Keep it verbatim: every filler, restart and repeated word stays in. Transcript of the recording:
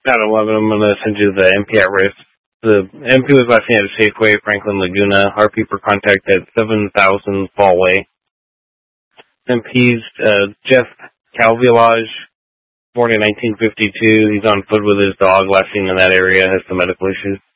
At eleven, I'm going to send you the M P at risk. The M P was last seen at Safeway, Franklin Laguna. R P per contact at seven thousand Fallway. M P's uh, Jeff Calvilage, born in nineteen fifty-two. He's on foot with his dog, last seen in that area, has some medical issues.